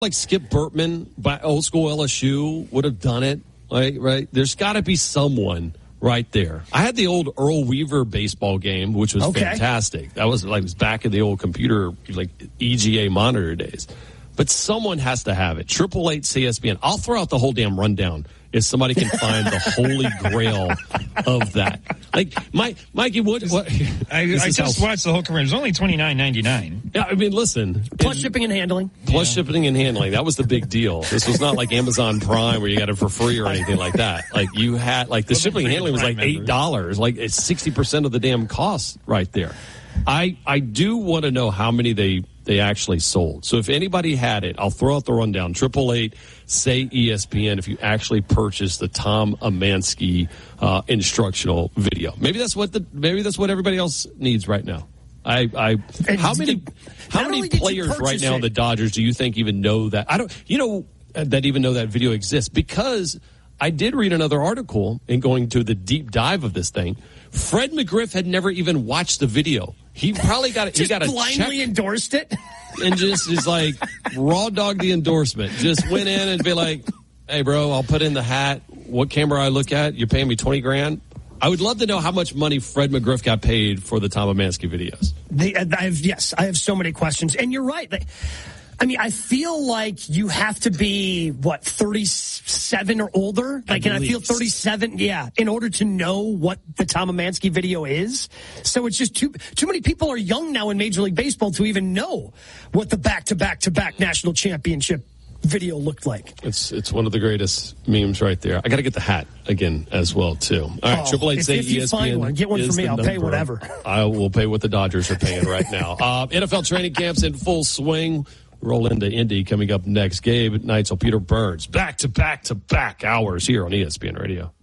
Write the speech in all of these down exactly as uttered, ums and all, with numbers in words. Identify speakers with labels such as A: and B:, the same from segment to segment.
A: like Skip Bertman by old school L S U would have done it. Like, right? There's got to be someone right there. I had the old Earl Weaver baseball game, which was okay. fantastic. That was like was back in the old computer, like E G A monitor days. But someone has to have it. Triple eight C S B N. I'll throw out the whole damn rundown if somebody can find the holy grail of that. Like, my, Mikey, what? what
B: I, I just how, watched the whole career. It was only twenty-nine ninety-nine.
A: Yeah, I mean, listen.
C: Plus
A: it,
C: shipping and handling.
A: Plus
C: yeah.
A: shipping and handling. That was the big deal. This was not like Amazon Prime where you got it for free or anything like that. Like, you had, like, the shipping and handling was like eight dollars. Like, it's sixty percent of the damn cost right there. I I do want to know how many they, they actually sold. So if anybody had it, I'll throw out the rundown. Triple eight, say E S P N. If you actually purchased the Tom Amansky uh, instructional video, maybe that's what the maybe that's what everybody else needs right now. I I how many how many players right now in the Dodgers do you think even know that? I don't you know that even know that video exists, because I did read another article in going to the deep dive of this thing. Fred McGriff had never even watched the video. He probably got it. He got a
C: blindly
A: check
C: endorsed it,
A: and just is like raw dog the endorsement. Just went in and be like, "Hey, bro, I'll put in the hat. What camera I look at? You're paying me twenty grand." I would love to know how much money Fred McGriff got paid for the Tom Amansky videos.
C: The, I have, yes, I have so many questions, and you're right. They, I mean, I feel like you have to be, what, thirty-seven or older? Like, and I feel thirty-seven, yeah, in order to know what the Tom Amansky video is. So it's just too too many people are young now in Major League Baseball to even know what the back-to-back-to-back national championship video looked like.
A: It's it's one of the greatest memes right there. I got to get the hat again as well, too. All right, Triple Eight say E S P N.
C: Find one, get one for me. I'll pay whatever.
A: I will pay what the Dodgers are paying right now. Uh, N F L training camps in full swing. Roll into Indy coming up next. Gabe Neitzel, Peter Burns, back to back to back hours here on E S P N Radio.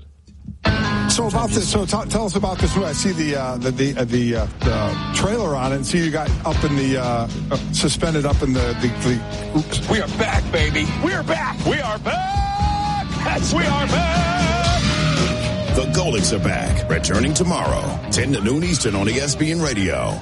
D: So about this, so t- tell us about this. I see the uh, the the, uh, the, uh, the trailer on it. And see you got up in the uh, uh, suspended up in the the. the oops.
E: We are back, baby. We are back. We are back. Yes, we are back.
F: The Golics are back, returning tomorrow, ten to noon Eastern on E S P N Radio.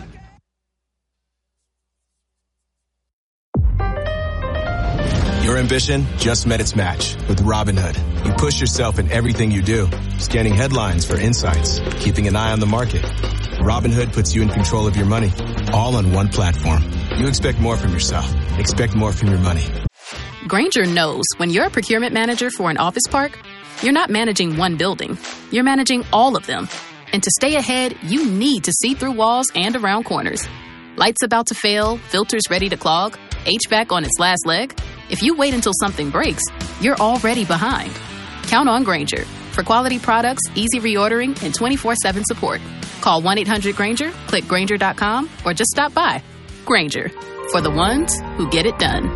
G: Your ambition just met its match with Robinhood. You push yourself in everything you do, scanning headlines for insights, keeping an eye on the market. Robinhood puts you in control of your money, all on one platform. You expect more from yourself. Expect more from your money.
H: Grainger knows when you're a procurement manager for an office park, you're not managing one building. You're managing all of them. And to stay ahead, you need to see through walls and around corners. Lights about to fail, filters ready to clog, H V A C on its last leg. If you wait until something breaks, you're already behind. Count on Grainger for quality products, easy reordering, and twenty-four seven support. Call one eight hundred Grainger, click Grainger dot com, or just stop by. Grainger, for the ones who get it done.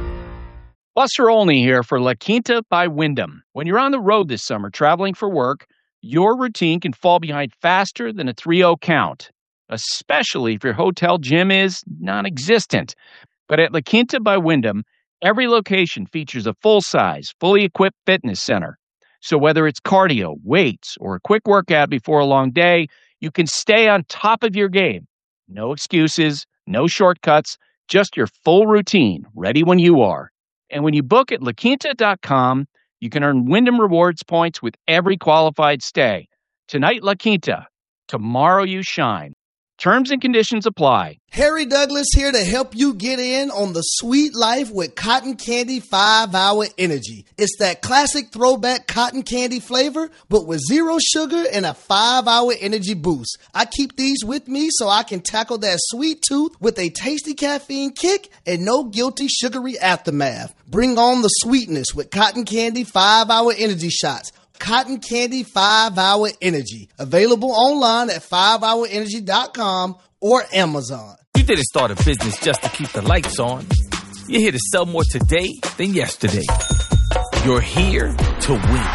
I: Buster Olney here for La Quinta by Wyndham. When you're on the road this summer traveling for work, your routine can fall behind faster than a three oh count, especially if your hotel gym is non-existent. But at La Quinta by Wyndham, every location features a full-size, fully equipped fitness center. So whether it's cardio, weights, or a quick workout before a long day, you can stay on top of your game. No excuses, no shortcuts, just your full routine, ready when you are. And when you book at La Quinta dot com, you can earn Wyndham Rewards points with every qualified stay. Tonight, La Quinta. Tomorrow, you shine. Terms and conditions apply.
J: Harry Douglas here to help you get in on the sweet life with Cotton Candy five hour Energy. It's that classic throwback cotton candy flavor, but with zero sugar and a five hour energy boost. I keep these with me so I can tackle that sweet tooth with a tasty caffeine kick and no guilty sugary aftermath. Bring on the sweetness with Cotton Candy five hour Energy shots. Cotton Candy five hour Energy. Available online at five hour energy dot com or Amazon.
K: You didn't start a business just to keep the lights on. You're here to sell more today than yesterday. You're here to win.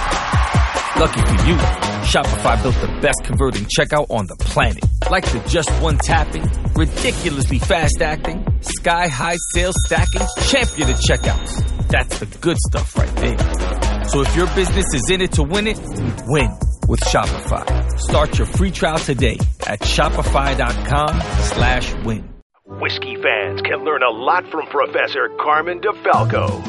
K: Lucky for you, Shopify built the best converting checkout on the planet. Like the just one tapping, ridiculously fast acting, sky-high sales stacking, champion of checkouts. That's the good stuff right there. So if your business is in it to win it, win with Shopify. Start your free trial today at shopify dot com slash win.
L: whiskey fans can learn a lot from Professor Carmen DeFalco.